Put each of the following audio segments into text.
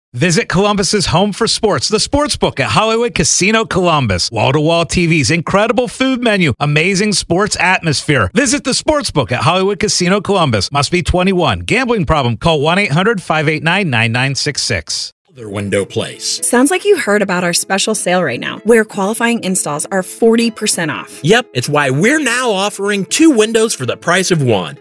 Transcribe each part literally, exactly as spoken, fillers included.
Visit Columbus's home for sports, the Sportsbook at Hollywood Casino Columbus. Wall-to-wall T Vs, incredible food menu, amazing sports atmosphere. Visit the Sportsbook at Hollywood Casino Columbus. Must be twenty-one. Gambling problem? Call one eight hundred five eight nine nine nine six six. Their window place. Sounds like you heard about our special sale right now, where qualifying installs are forty percent off. Yep, it's why we're now offering two windows for the price of one.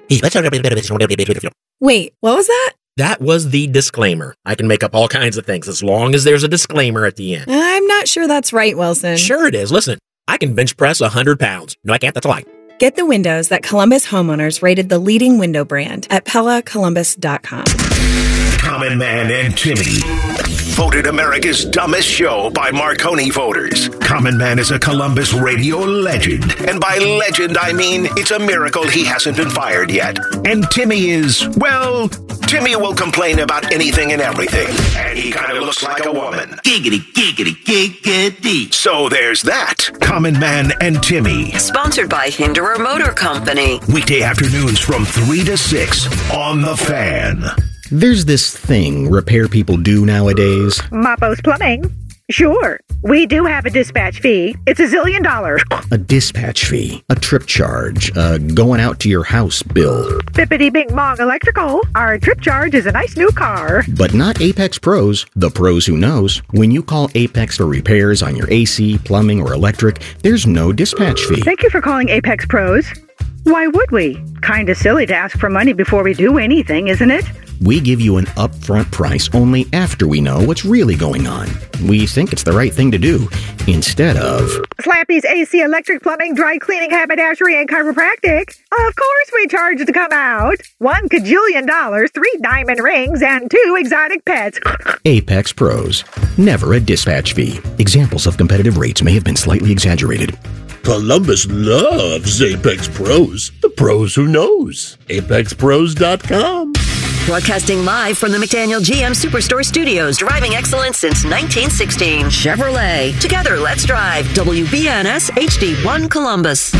Wait, what was that? That was the disclaimer. I can make up all kinds of things as long as there's a disclaimer at the end. I'm not sure that's right, Wilson. Sure it is. Listen, I can bench press one hundred pounds. No, I can't. That's a lie. Get the windows that Columbus homeowners rated the leading window brand at Pella Columbus dot com. Common Man and Timmy. Voted America's dumbest show by Marconi voters. Common Man is a Columbus radio legend. And by legend, I mean it's a miracle he hasn't been fired yet. And Timmy is, well, Timmy will complain about anything and everything. And he kind of looks like a woman. Giggity, giggity, giggity. So there's that. Common Man and Timmy. Sponsored by Hinderer Motor Company. Weekday afternoons from three to six on The Fan. There's this thing repair people do nowadays. Mapo's Plumbing. Sure. We do have a dispatch fee. It's a zillion dollars. A dispatch fee, a trip charge, a going out to your house bill. Bippity Bing Bong Electrical. Our trip charge is a nice new car. But not Apex Pros, the pros who knows. When you call Apex for repairs on your A C, plumbing, or electric, there's no dispatch fee. Thank you for calling Apex Pros. Why would we? Kinda silly to ask for money before we do anything, isn't it? We give you an upfront price only after we know what's really going on. We think it's the right thing to do, instead of... Slappy's A C, electric, plumbing, dry cleaning, haberdashery, and chiropractic. Of course we charge to come out. One cajillion dollars, three diamond rings, and two exotic pets. Apex Pros. Never a dispatch fee. Examples of competitive rates may have been slightly exaggerated. Columbus loves Apex Pros. The pros who knows. Apex Pros dot com. Broadcasting live from the McDaniel G M Superstore Studios. Driving excellence since nineteen sixteen. Chevrolet. Together, let's drive. W B N S H D one Columbus.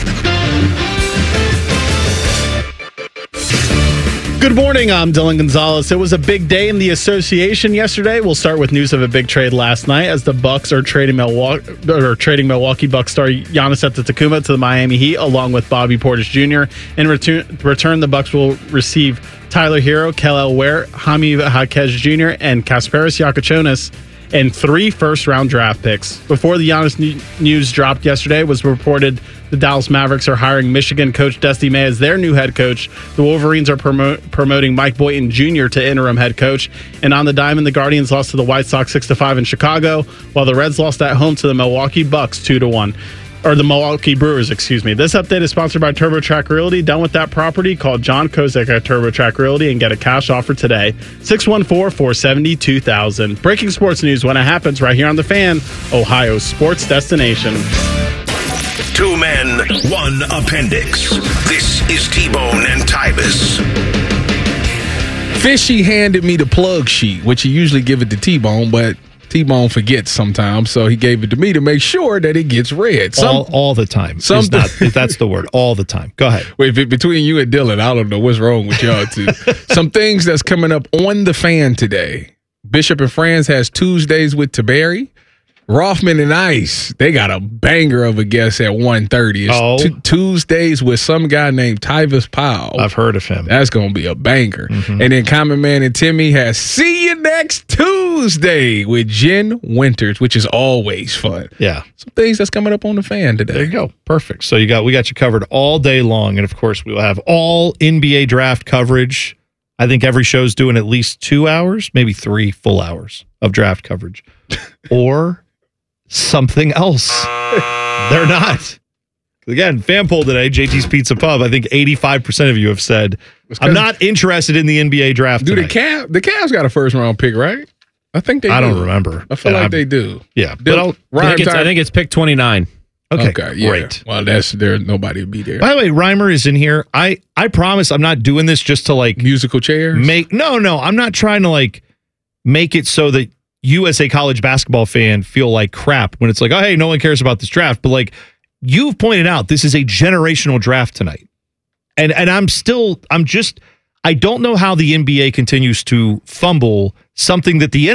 Good morning, I'm Dylan Gonzalez. It was a big day in the association yesterday. We'll start with news of a big trade last night as the Bucks are trading Milwaukee, or trading Milwaukee Bucks star Giannis Antetokounmpo to the Miami Heat along with Bobby Portis Junior In return, return the Bucks will receive Tyler Hero, Kel'el Ware, Jaime Jaquez Junior, and Kasparis Yakachonis, and three first-round draft picks. Before the Giannis news dropped yesterday, it was reported the Dallas Mavericks are hiring Michigan coach Dusty May as their new head coach. The Wolverines are promo- promoting Mike Boynton Junior to interim head coach. And on the diamond, the Guardians lost to the White Sox six to five in Chicago, while the Reds lost at home to the Milwaukee Bucks two to one. Or the Milwaukee Brewers, excuse me. This update is sponsored by TurboTrack Realty. Done with that property? Call John Kozak at TurboTrack Realty and get a cash offer today. six one four, four seven zero, two thousand. Breaking sports news when it happens right here on The Fan, Ohio's sports destination. Two men, one appendix. This is T-Bone and Tybus. Fishy handed me the plug sheet, which he usually give it to T-Bone, but T-Bone forgets sometimes, so he gave it to me to make sure that it gets read. Some, all, all the time. Some, not, that's the word, all the time. Go ahead. Wait, between you and Dylan, I don't know what's wrong with y'all two. Some things that's coming up on The Fan today. Bishop and Friends has Tuesdays with Taberi. Rothman and Ice, they got a banger of a guest at one thirty. It's oh. t- Tuesdays with some guy named Tyvis Powell. I've heard of him. That's going to be a banger. Mm-hmm. And then Common Man and Timmy has See You Next Tuesday with Jen Winters, which is always fun. Yeah. Some things that's coming up on The Fan today. There you go. Perfect. So you got we got you covered all day long. And, of course, we will have all N B A draft coverage. I think every show's doing at least two hours, maybe three full hours of draft coverage. Or something else. They're not. Again, fan poll today, J T's Pizza Pub. I think eighty-five percent of you have said, I'm not interested in the N B A draft Do tonight. the Cavs, the Cavs got a first round pick, right? I think they I do. don't remember. I feel And like I'm, they do. Yeah. But But I'll, I, think it's, I think it's pick twenty-nine. Okay, okay yeah. great. Well, that's there. Nobody will be there. By the way, Reimer is in here. I, I promise I'm not doing this just to like musical chairs. Make no, no. I'm not trying to like make it so that you as a college basketball fan feel like crap when it's like, oh, hey, no one cares about this draft. But like you've pointed out, this is a generational draft tonight. And and I'm still, I'm just, I don't know how the N B A continues to fumble something that the N